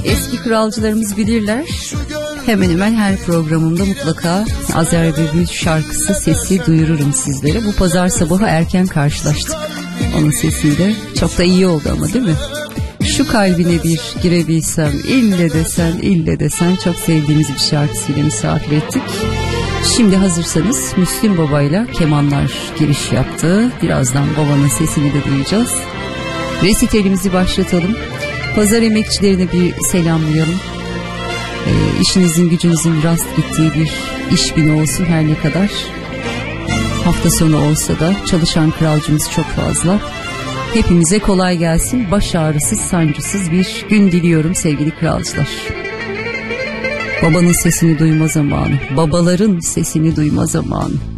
Eski kralcılarımız bilirler. Hemen hemen her programımda mutlaka Azer Bülbül şarkısı sesi duyururum sizlere. Bu pazar sabahı erken karşılaştık onun sesiyle. Çok da iyi oldu ama, değil mi? Şu kalbine bir girebilsem, ille desen çok sevdiğimiz bir şarkısıyla misafir ettik. Şimdi hazırsanız Müslüm Baba'yla kemanlar giriş yaptı. Birazdan babanın sesini de duyacağız. Resitalimizi başlatalım. Pazar emekçilerine bir selamlayalım. İşinizin gücünüzün rast gittiği bir iş günü olsun her ne kadar. Hafta sonu olsa da çalışan kralcımız çok fazla. Hepimize kolay gelsin. Baş ağrısız, sancısız bir gün diliyorum sevgili kralcılar. Babanın sesini duyma zamanı. Babaların sesini duyma zamanı.